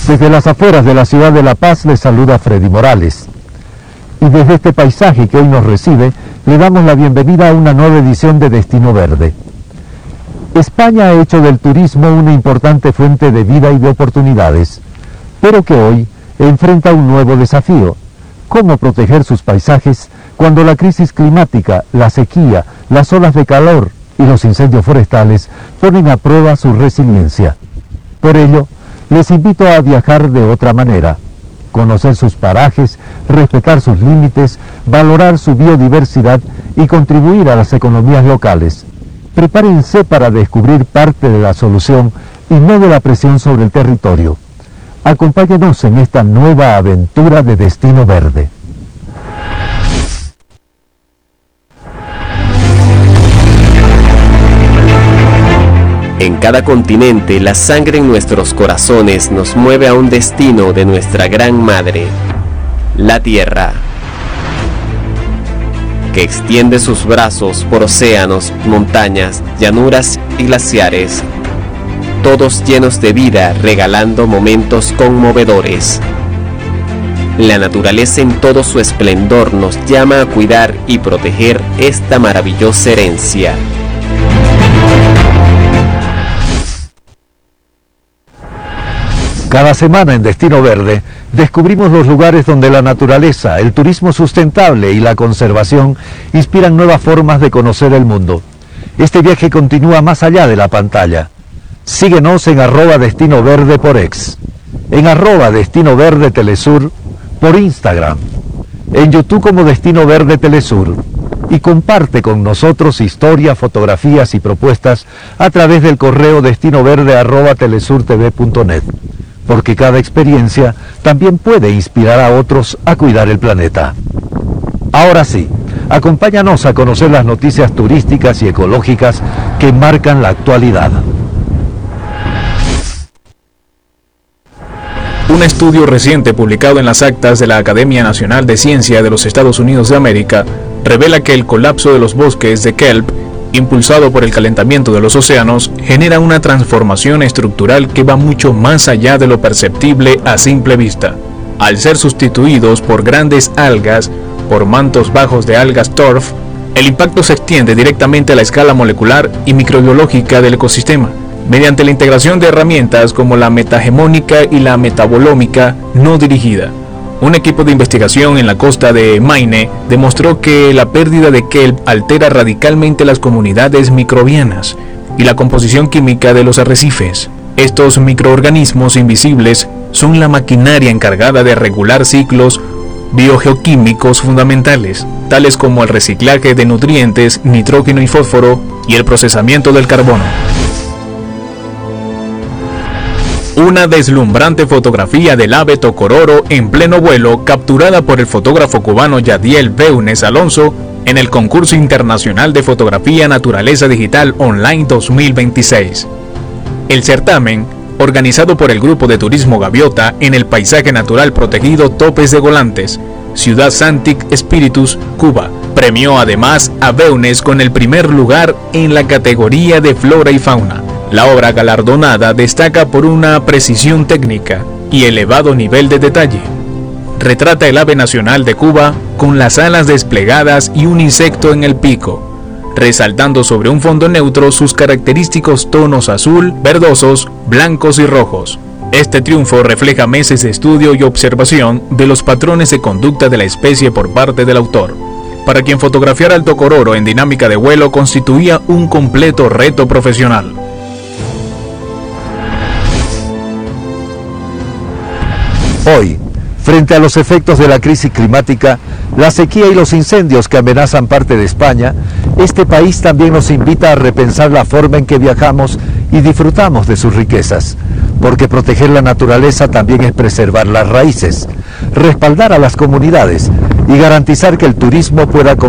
Desde las afueras de la ciudad de La Paz les saluda Freddy Morales. Y desde este paisaje que hoy nos recibe, le damos la bienvenida a una nueva edición de Destino Verde. España ha hecho del turismo una importante fuente de vida y de oportunidades, pero que hoy enfrenta un nuevo desafío: cómo proteger sus paisajes cuando la crisis climática, la sequía, las olas de calor y los incendios forestales ponen a prueba su resiliencia. Por ello, les invito a viajar de otra manera, conocer sus parajes, respetar sus límites, valorar su biodiversidad y contribuir a las economías locales. Prepárense para descubrir parte de la solución y no de la presión sobre el territorio. Acompáñenos en esta nueva aventura de Destino Verde. En cada continente, la sangre en nuestros corazones nos mueve a un destino de nuestra gran madre, la Tierra, que extiende sus brazos por océanos, montañas, llanuras y glaciares, todos llenos de vida, regalando momentos conmovedores. La naturaleza en todo su esplendor nos llama a cuidar y proteger esta maravillosa herencia. Cada semana en Destino Verde descubrimos los lugares donde la naturaleza, el turismo sustentable y la conservación inspiran nuevas formas de conocer el mundo. Este viaje continúa más allá de la pantalla. Síguenos en @DestinoVerde por X, en @Destino Verde Telesur por Instagram, en YouTube como Destino Verde Telesur, y comparte con nosotros historias, fotografías y propuestas a través del correo destinoverde@telesurtv.net. Porque cada experiencia también puede inspirar a otros a cuidar el planeta. Ahora sí, acompáñanos a conocer las noticias turísticas y ecológicas que marcan la actualidad. Un estudio reciente publicado en las actas de la Academia Nacional de Ciencia de los Estados Unidos de América revela que el colapso de los bosques de kelp, impulsado por el calentamiento de los océanos, genera una transformación estructural que va mucho más allá de lo perceptible a simple vista. Al ser sustituidos por grandes algas, por mantos bajos de algas torf, el impacto se extiende directamente a la escala molecular y microbiológica del ecosistema, mediante la integración de herramientas como la metagemónica y la metabolómica no dirigida. Un equipo de investigación en la costa de Maine demostró que la pérdida de kelp altera radicalmente las comunidades microbianas y la composición química de los arrecifes. Estos microorganismos invisibles son la maquinaria encargada de regular ciclos biogeoquímicos fundamentales, tales como el reciclaje de nutrientes, nitrógeno y fósforo, y el procesamiento del carbono. Una deslumbrante fotografía del ave tocororo en pleno vuelo, capturada por el fotógrafo cubano Yadiel Beunes Alonso en el concurso internacional de fotografía Naturaleza Digital Online 2026. El certamen, organizado por el Grupo de Turismo Gaviota en el Paisaje Natural Protegido Topes de Golantes, Ciudad Santic Espíritus, Cuba, premió además a Beunes con el primer lugar en la categoría de Flora y Fauna. La obra galardonada destaca por una precisión técnica y elevado nivel de detalle. Retrata el ave nacional de Cuba con las alas desplegadas y un insecto en el pico, resaltando sobre un fondo neutro sus característicos tonos azul, verdosos, blancos y rojos. Este triunfo refleja meses de estudio y observación de los patrones de conducta de la especie por parte del autor, para quien fotografiar al tocororo en dinámica de vuelo constituía un completo reto profesional. Hoy, frente a los efectos de la crisis climática, la sequía y los incendios que amenazan parte de España, este país también nos invita a repensar la forma en que viajamos y disfrutamos de sus riquezas, porque proteger la naturaleza también es preservar las raíces, respaldar a las comunidades y garantizar que el turismo pueda